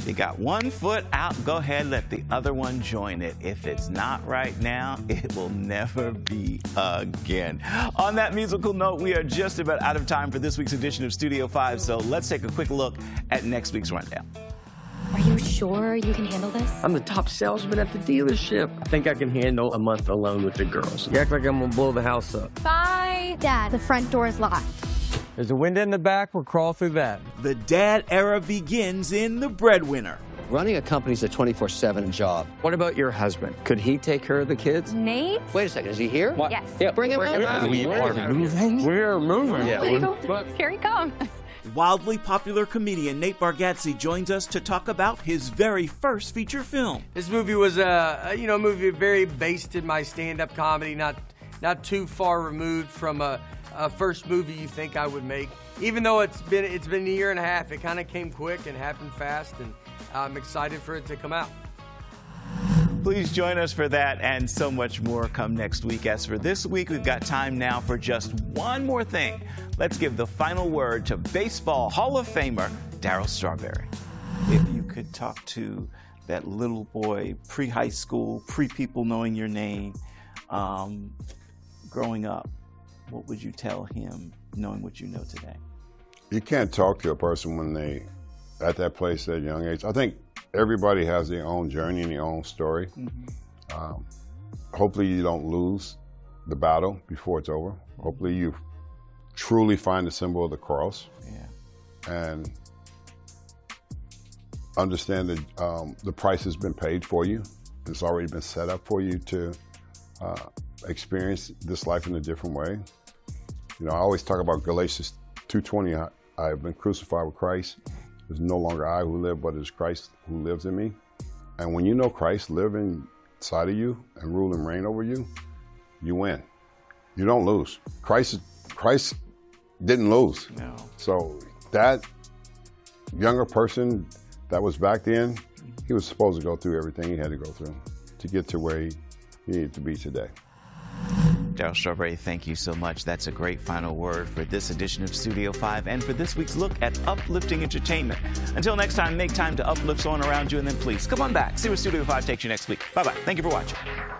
You got one foot out, go ahead, let the other one join it. If it's not right now, it will never be again. On that musical note, we are just about out of time for this week's edition of Studio 5, so let's take a quick look at next week's rundown. Are you sure you can handle this? I'm the top salesman at the dealership. I think I can handle a month alone with the girls. You act like I'm gonna blow the house up. Bye. Dad, the front door is locked. There's a window in the back. We'll crawl through that. The dad era begins in The Breadwinner. Running a company is a 24/7 job. What about your husband? Could he take care of the kids? Nate? Wait a second, is he here? What? Yes. Yeah, Bring him out. We are moving. We're moving. Yeah, here he comes. Wildly popular comedian Nate Bargatze joins us to talk about his very first feature film. This movie was a movie very based in my stand-up comedy, not too far removed from a first movie you think I would make. Even though it's been a year and a half, it kind of came quick and happened fast, and I'm excited for it to come out. Please join us for that and so much more come next week. As for this week, we've got time now for just one more thing. Let's give the final word to Baseball Hall of Famer Darryl Strawberry. If you could talk to that little boy pre-high school, pre-people knowing your name, growing up, what would you tell him knowing what you know today? You can't talk to a person when they at that place at a young age. I think everybody has their own journey and their own story. Mm-hmm. Hopefully you don't lose the battle before it's over. Hopefully you truly find the symbol of the cross. Yeah. And understand that the price has been paid for you. It's already been set up for you to experience this life in a different way. You know, I always talk about Galatians 2:20. I have been crucified with Christ. It's no longer I who live, but it's Christ who lives in me. And when you know Christ live inside of you and rule and reign over you, you win. You don't lose. Christ didn't lose. No. So that younger person that was back then, he was supposed to go through everything he had to go through to get to where he needed to be today. Darryl Strawberry, thank you so much. That's a great final word for this edition of Studio 5 and for this week's look at uplifting entertainment. Until next time, make time to uplift someone around you, and then please come on back. See where Studio 5 takes you next week. Bye-bye. Thank you for watching.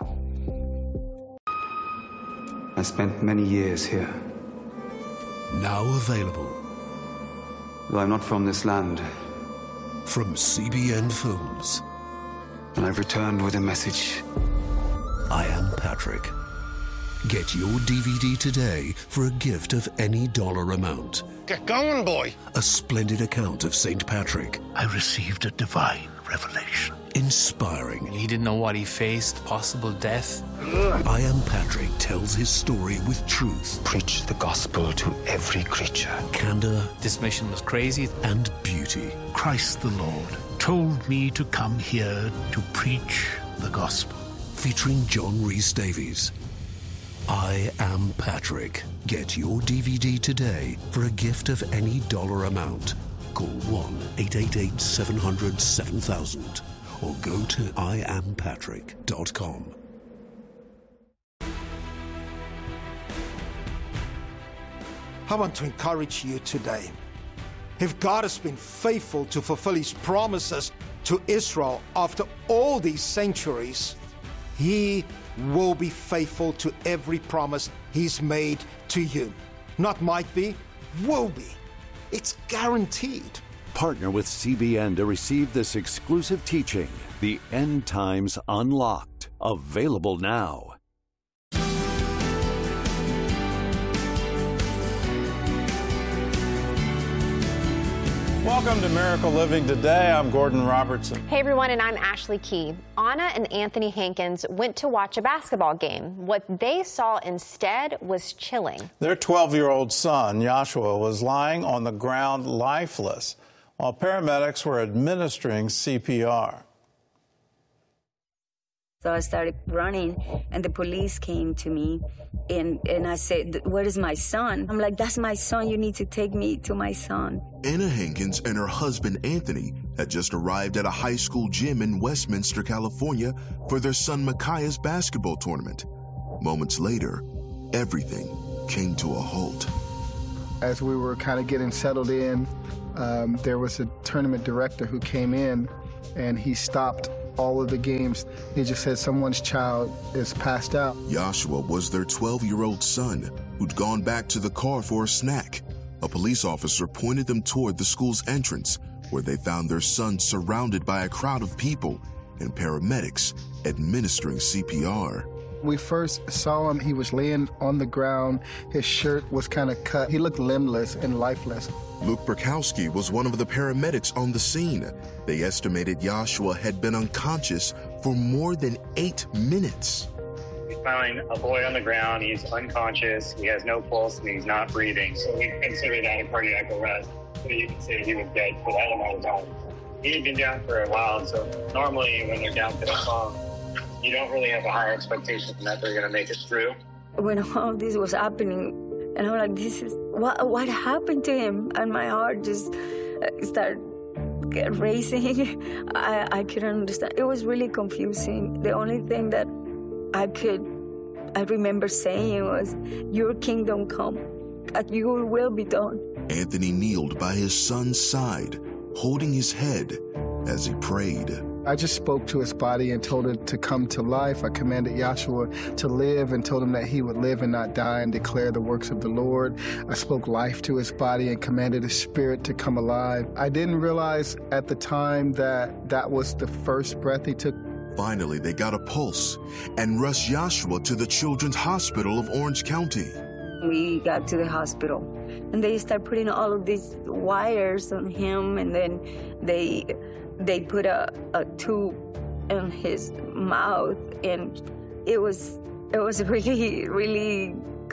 I spent many years here. Now available. Though I'm not from this land. From CBN Films. And I've returned with a message. I Am Patrick. Get your DVD today for a gift of any dollar amount. Get going, boy. A splendid account of St. Patrick. I received a divine revelation. Inspiring. He didn't know what he faced, possible death. I Am Patrick tells his story with truth. Preach the gospel to every creature. Candor. This mission was crazy. And beauty. Christ the Lord told me to come here to preach the gospel. Featuring John Rhys Davies. I Am Patrick. Get your DVD today for a gift of any dollar amount. Call 1-888-700-7000 or go to iampatrick.com. I want to encourage you today. If God has been faithful to fulfill His promises to Israel after all these centuries, He will be faithful to every promise He's made to you. Not might be, will be. It's guaranteed. Partner with CBN to receive this exclusive teaching, The End Times Unlocked. Available now. Welcome to Miracle Living Today. I'm Gordon Robertson. Hey everyone, and I'm Ashley Key. Anna and Anthony Hankins went to watch a basketball game. What they saw instead was chilling. Their 12-year-old son, Joshua, was lying on the ground lifeless while paramedics were administering CPR. So I started running, and the police came to me, and I said, "Where is my son?" I'm like, "That's my son. You need to take me to my son." Anna Hankins and her husband, Anthony, had just arrived at a high school gym in Westminster, California, for their son Micaiah's basketball tournament. Moments later, everything came to a halt. As we were kind of getting settled in, there was a tournament director who came in and he stopped all of the games. He just said someone's child is passed out. Joshua was their 12-year-old son who'd gone back to the car for a snack. A police officer pointed them toward the school's entrance, where they found their son surrounded by a crowd of people and paramedics administering CPR. We first saw him, he was laying on the ground. His shirt was kind of cut. He looked limbless and lifeless. Luke Burkowski was one of the paramedics on the scene. They estimated Joshua had been unconscious for more than 8 minutes. We found a boy on the ground. He's unconscious. He has no pulse and he's not breathing. So we consider that a cardiac arrest. So you can say he was dead for that amount of time. He had been down for a while, so normally when they're down for that long, you don't really have a high expectation that they're going to make it through. When all this was happening, and I'm like, this is, what happened to him? And my heart just started racing. I couldn't understand. It was really confusing. The only thing that I remember saying was, your kingdom come, your will be done. Anthony kneeled by his son's side, holding his head as he prayed. I just spoke to his body and told it to come to life. I commanded Joshua to live and told him that he would live and not die and declare the works of the Lord. I spoke life to his body and commanded his spirit to come alive. I didn't realize at the time that that was the first breath he took. Finally, they got a pulse and rushed Joshua to the Children's Hospital of Orange County. We got to the hospital, and they started putting all of these wires on him, and then they put a tube in his mouth, and it was really, really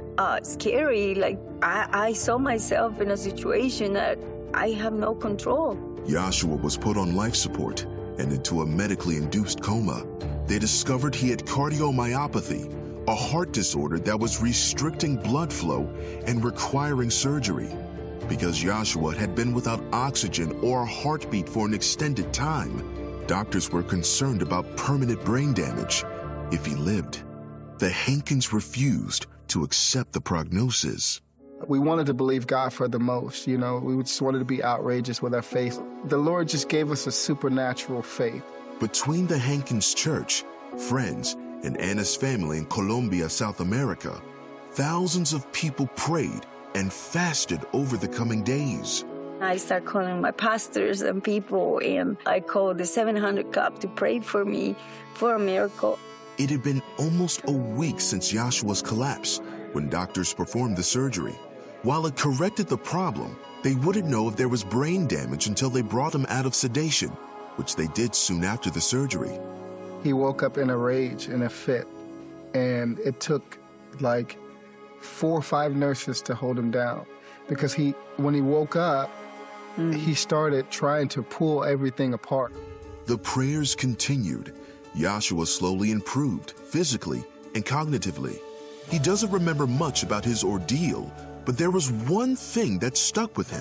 scary. Like, I saw myself in a situation that I have no control. Joshua was put on life support and into a medically induced coma. They discovered he had cardiomyopathy, a heart disorder that was restricting blood flow and requiring surgery. Because Joshua had been without oxygen or a heartbeat for an extended time, doctors were concerned about permanent brain damage if he lived. The Hankins refused to accept the prognosis. We wanted to believe God for the most, you know. We just wanted to be outrageous with our faith. The Lord just gave us a supernatural faith. Between the Hankins church, friends, and Anna's family in Colombia, South America, thousands of people prayed and fasted over the coming days. I started calling my pastors and people, and I called the 700 Club to pray for me for a miracle. It had been almost a week since Joshua's collapse when doctors performed the surgery. While it corrected the problem, they wouldn't know if there was brain damage until they brought him out of sedation, which they did soon after the surgery. He woke up in a rage, in a fit, and it took like 4 or 5 nurses to hold him down, because when he woke up, he started trying to pull everything apart. The prayers continued. Joshua slowly improved physically and cognitively. He doesn't remember much about his ordeal, but there was one thing that stuck with him.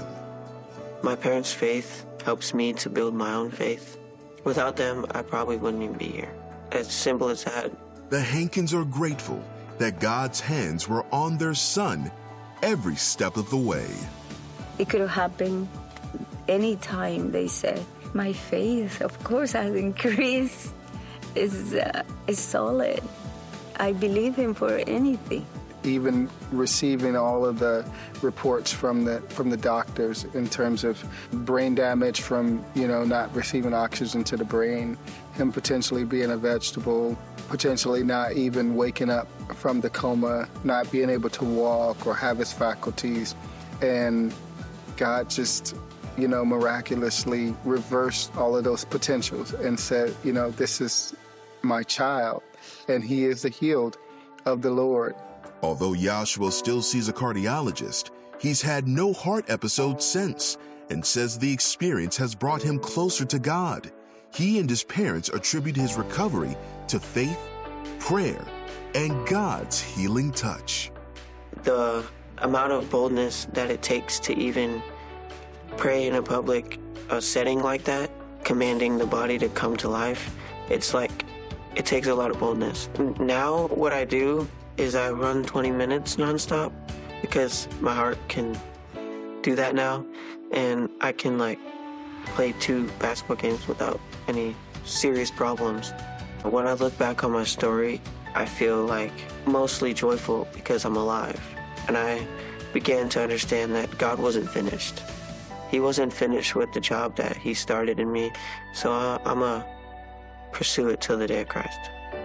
My parents' faith helps me to build my own faith. Without them, I probably wouldn't even be here. As simple as that. The Hankins are grateful that God's hands were on their son every step of the way. It could have happened any time, they said. My faith, of course, has increased. Is solid. I believe him for anything. Even receiving all of the reports from the doctors in terms of brain damage from, not receiving oxygen to the brain, him potentially being a vegetable, potentially not even waking up from the coma, not being able to walk or have his faculties. And God just, miraculously reversed all of those potentials and said, this is my child, and he is the healed of the Lord. Although Joshua still sees a cardiologist, he's had no heart episodes since and says the experience has brought him closer to God. He and his parents attribute his recovery to faith, prayer, and God's healing touch. The amount of boldness that it takes to even pray in a public setting like that, commanding the body to come to life, it's like, it takes a lot of boldness. Now what I do is I run 20 minutes nonstop because my heart can do that now, and I can like play 2 basketball games without any serious problems. When I look back on my story, I feel like mostly joyful because I'm alive. And I began to understand that God wasn't finished. He wasn't finished with the job that he started in me. So I'm going to pursue it till the day of Christ.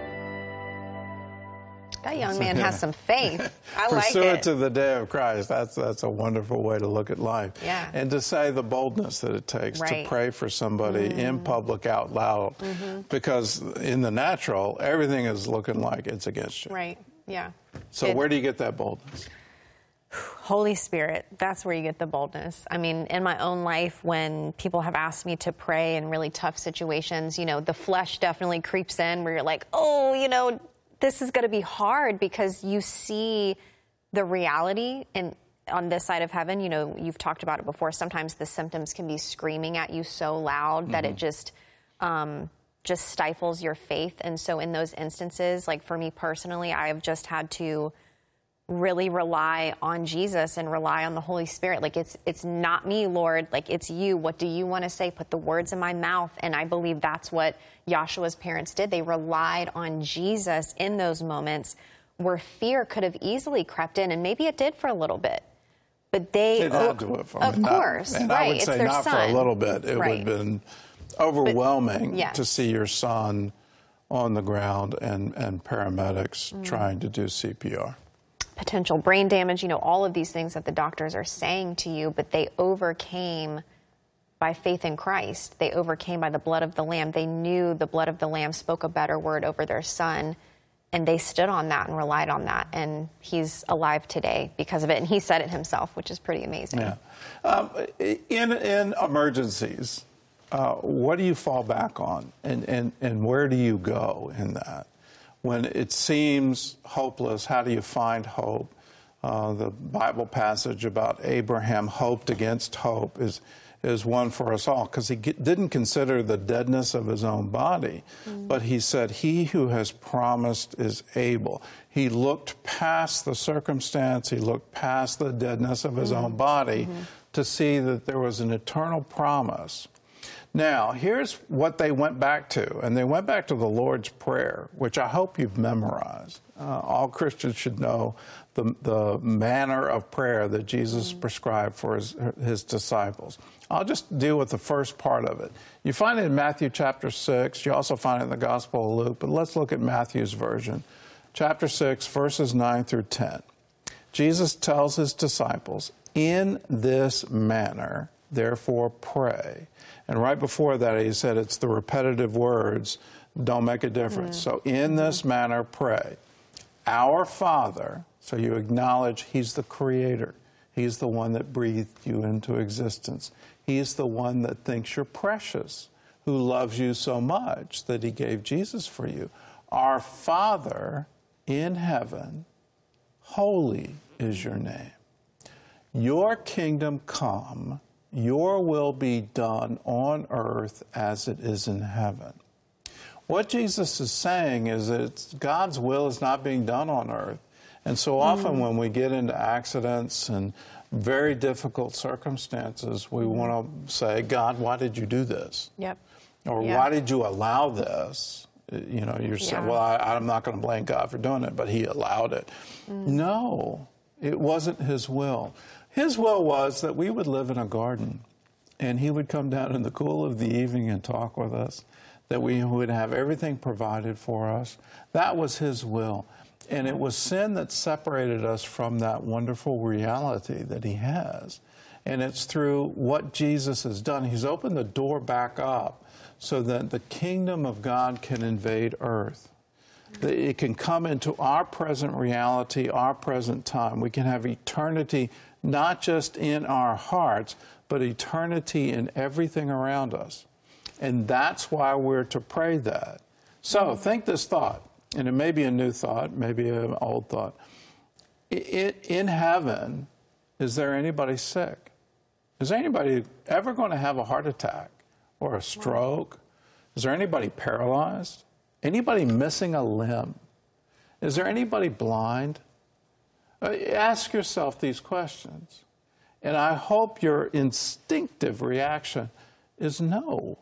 That young man has some faith. I like Pursue it. it to the day of Christ. That's a wonderful way to look at life. Yeah. And to say the boldness that it takes to pray for somebody in public out loud. Because in the natural, everything is looking like it's against you. Right. Yeah. So where do you get that boldness? Holy Spirit, that's where you get the boldness. I mean, in my own life, when people have asked me to pray in really tough situations, you know, the flesh definitely creeps in where you're like, oh, you know, this is going to be hard because you see the reality and on this side of heaven. You know, you've talked about it before. Sometimes the symptoms can be screaming at you so loud that it just stifles your faith. And so in those instances, like for me personally, I have just had to really rely on Jesus and rely on the Holy Spirit. Like it's not me, Lord, like it's you. What do you want to say? Put the words in my mouth. And I believe that's what Joshua's parents did. They relied on Jesus in those moments where fear could have easily crept in, and maybe it did for a little bit. But they had to have. Of course, and right. I would It's say their not son. for a little bit. It would have been overwhelming yes. to see your son on the ground and paramedics trying to do CPR. Potential brain damage, you know, all of these things that the doctors are saying to you, but they overcame by faith in Christ. They overcame by the blood of the Lamb. They knew the blood of the Lamb spoke a better word over their son, and they stood on that and relied on that, and he's alive today because of it, and he said it himself, which is pretty amazing. Yeah. In emergencies, what do you fall back on, and where do you go in that? When it seems hopeless, how do you find hope? The Bible passage about Abraham hoped against hope is one for us all, because he didn't consider the deadness of his own body, but he said, he who has promised is able. He looked past the circumstance, he looked past the deadness of his own body to see that there was an eternal promise. Now, here's what they went back to, and they went back to the Lord's Prayer, which I hope you've memorized. All Christians should know the manner of prayer that Jesus prescribed for his disciples. I'll just deal with the first part of it. You find it in Matthew chapter 6. You also find it in the Gospel of Luke, but let's look at Matthew's version. Chapter 6, verses 9 through 10. Jesus tells his disciples, "In this manner, therefore pray." And right before that, he said it's the repetitive words don't make a difference. So in this manner, pray. Our Father, so you acknowledge he's the creator. He's the one that breathed you into existence. He's the one that thinks you're precious, who loves you so much that he gave Jesus for you. Our Father in heaven, holy is your name. Your kingdom come. Your will be done on earth as it is in heaven. What Jesus is saying is that God's will is not being done on earth. And so often when we get into accidents and very difficult circumstances, we want to say, God, why did you do this? Yep. Or why did you allow this? You know, you're saying, well, I'm not going to blame God for doing it, but he allowed it. No, it wasn't his will. His will was that we would live in a garden, and he would come down in the cool of the evening and talk with us, that we would have everything provided for us. That was his will. And it was sin that separated us from that wonderful reality that he has. And it's through what Jesus has done. He's opened the door back up so that the kingdom of God can invade earth. That it can come into our present reality, our present time. We can have eternity not just in our hearts, but eternity in everything around us. And that's why we're to pray that. So think this thought, and it may be a new thought, maybe an old thought. In heaven, is there anybody sick? Is anybody ever going to have a heart attack or a stroke? Is there anybody paralyzed? Anybody missing a limb? Is there anybody blind? Ask yourself these questions. And I hope your instinctive reaction is no.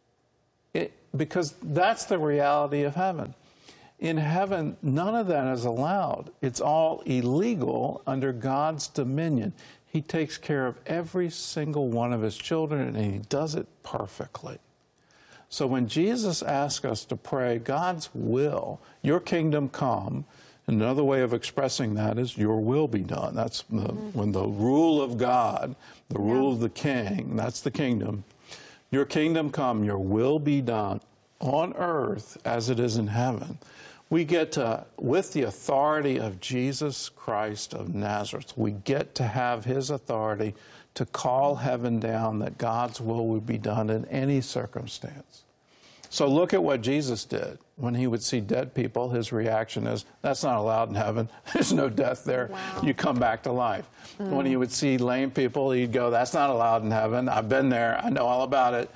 Because that's the reality of heaven. In heaven, none of that is allowed. It's all illegal under God's dominion. He takes care of every single one of his children, and he does it perfectly. So when Jesus asks us to pray, God's will, your kingdom come, another way of expressing that is your will be done. That's when the rule of God, the rule of the king, that's the kingdom. Your kingdom come, your will be done on earth as it is in heaven. We get to, with the authority of Jesus Christ of Nazareth, we get to have his authority to call heaven down that God's will would be done in any circumstance. So look at what Jesus did. When he would see dead people, his reaction is, that's not allowed in heaven. There's no death there. Wow. You come back to life. When he would see lame people, he'd go, that's not allowed in heaven. I've been there. I know all about it.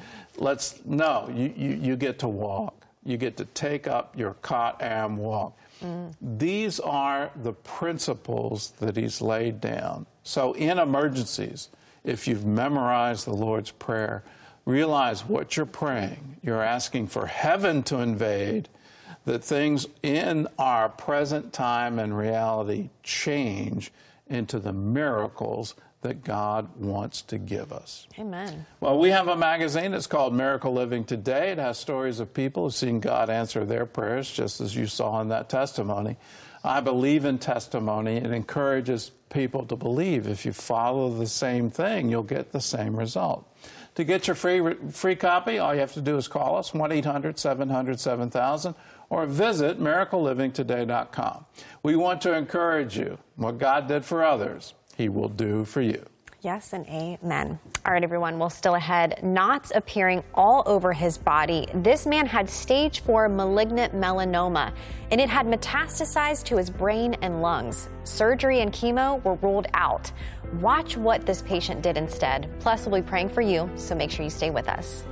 You get to walk. You get to take up your cot and walk. These are the principles that he's laid down. So in emergencies, if you've memorized the Lord's Prayer, realize what you're praying. You're asking for heaven to invade, that things in our present time and reality change into the miracles that God wants to give us. Amen. Well, we have a magazine. It's called Miracle Living Today. It has stories of people who've seen God answer their prayers, just as you saw in that testimony. I believe in testimony. It encourages people to believe. If you follow the same thing, you'll get the same result. To get your free copy, all you have to do is call us, 1-800-700-7000, or visit miraclelivingtoday.com. We want to encourage you. What God did for others, he will do for you. Yes and amen. All right, everyone. Well, still ahead, knots appearing all over his body. This man had stage 4 malignant melanoma, and it had metastasized to his brain and lungs. Surgery and chemo were ruled out. Watch what this patient did instead. Plus, we'll be praying for you, so make sure you stay with us.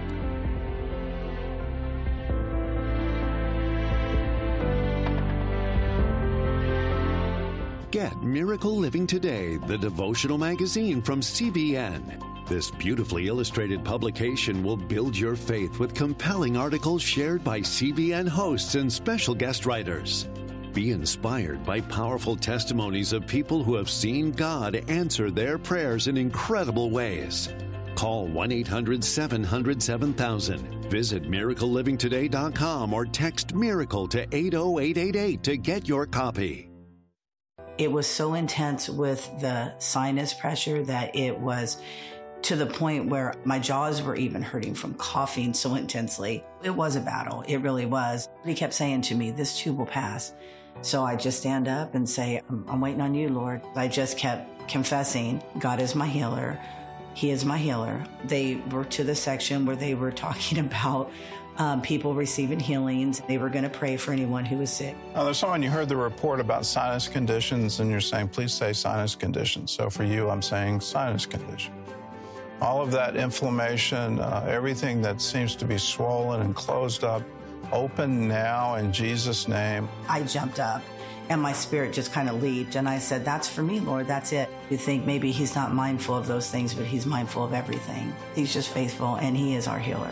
Get Miracle Living Today, the devotional magazine from CBN. This beautifully illustrated publication will build your faith with compelling articles shared by CBN hosts and special guest writers. Be inspired by powerful testimonies of people who have seen God answer their prayers in incredible ways. Call 1-800-700-7000. Visit miraclelivingtoday.com or text MIRACLE to 80888 to get your copy. It was so intense with the sinus pressure that it was to the point where my jaws were even hurting from coughing so intensely. It was a battle. It really was. He kept saying to me, this too will pass. So I just stand up and say, I'm waiting on you, Lord. I just kept confessing, God is my healer. He is my healer. They were to the section where they were talking about people receiving healings. They were going to pray for anyone who was sick. There's someone, you heard the report about sinus conditions, and you're saying, please say sinus conditions. So for you, I'm saying sinus condition. All of that inflammation, everything that seems to be swollen and closed up, open now in Jesus' name. I jumped up and my spirit just kind of leaped, and I said, that's for me, Lord, that's it. You think maybe he's not mindful of those things, but he's mindful of everything. He's just faithful, and he is our healer.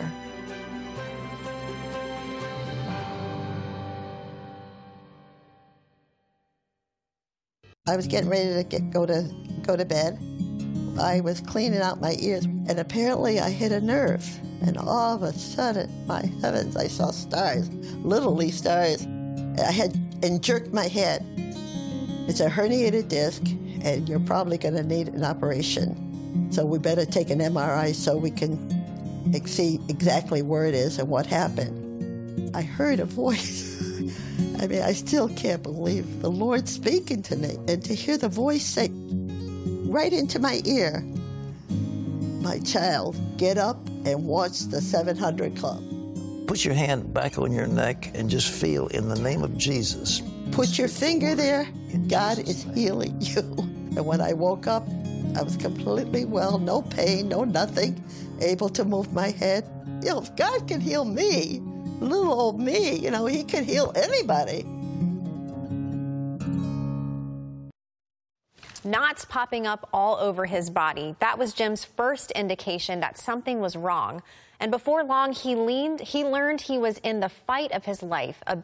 I was getting ready to go to bed. I was cleaning out my ears, and apparently I hit a nerve. And all of a sudden, my heavens, I saw stars, literally stars. I had jerked my head. It's a herniated disc, and you're probably going to need an operation. So we better take an MRI so we can see exactly where it is and what happened. I heard a voice. I mean, I still can't believe the Lord speaking to me, and to hear the voice say right into my ear, my child, get up and watch the 700 Club. Put your hand back on your neck and just feel in the name of Jesus. Put your finger there. God is healing you. And when I woke up, I was completely well, no pain, no nothing, able to move my head. You know, if God can heal me, little old me, you know, he can heal anybody. knots popping up all over his body. That was Jim's first indication that something was wrong. And before long, he learned he was in the fight of his life, a